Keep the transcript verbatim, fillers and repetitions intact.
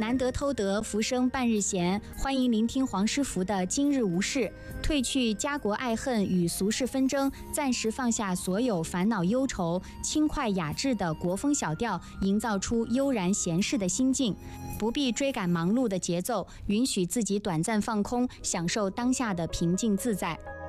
难得偷得浮生半日闲，欢迎聆听黄师傅的今日无事。褪去家国爱恨与俗世纷争，暂时放下所有烦恼忧愁，轻快雅致的国风小调，营造出悠然闲适的心境。不必追赶忙碌的节奏，允许自己短暂放空，享受当下的平静自在。